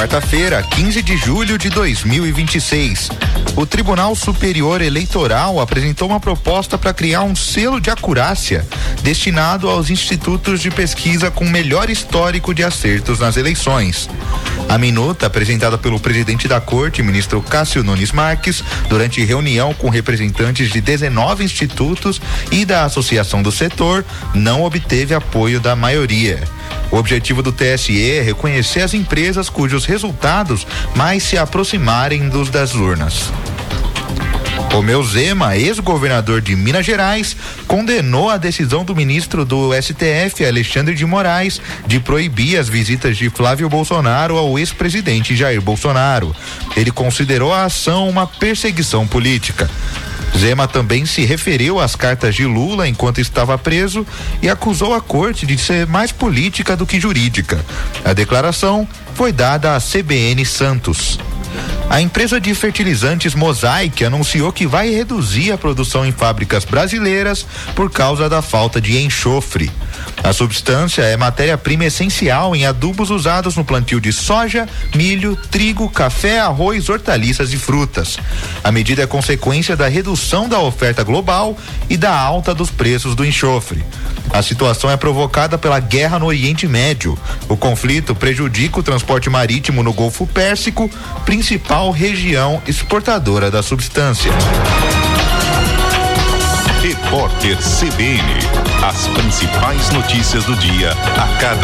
quarta-feira, 15 de julho de 2026. O Tribunal Superior Eleitoral apresentou uma proposta para criar um selo de acurácia destinado aos institutos de pesquisa com melhor histórico de acertos nas eleições. A minuta, apresentada pelo presidente da Corte, ministro Cássio Nunes Marques, durante reunião com representantes de 19 institutos e da Associação do Setor, não obteve apoio da maioria. O objetivo do TSE é reconhecer as empresas cujos resultados mais se aproximarem dos das urnas. Romeu Zema, ex-governador de Minas Gerais, condenou a decisão do ministro do STF, Alexandre de Moraes, de proibir as visitas de Flávio Bolsonaro ao ex-presidente Jair Bolsonaro. Ele considerou a ação uma perseguição política. Zema também se referiu às cartas de Lula enquanto estava preso e acusou a corte de ser mais política do que jurídica. A declaração foi dada à CBN Santos. A empresa de fertilizantes Mosaic anunciou que vai reduzir a produção em fábricas brasileiras por causa da falta de enxofre. A substância é matéria-prima essencial em adubos usados no plantio de soja, milho, trigo, café, arroz, hortaliças e frutas. A medida é consequência da redução da oferta global e da alta dos preços do enxofre. A situação é provocada pela guerra no Oriente Médio. O conflito prejudica o transporte marítimo no Golfo Pérsico, principal região exportadora da substância. Repórter CBN. As principais notícias do dia a cada